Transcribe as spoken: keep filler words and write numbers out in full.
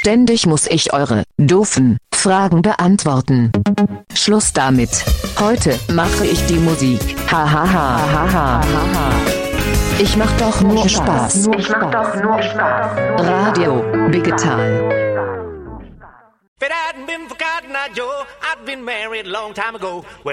Ständig muss ich eure doofen Fragen beantworten. Schluss damit. Heute mache ich die Musik. Ha ha ha ha ha ha. Ich mach doch nur Spaß. Ich mach doch nur Spaß. Radio Digital. If it hadn't been for Cotton Eye Joe, I'd been married a long time ago. Well,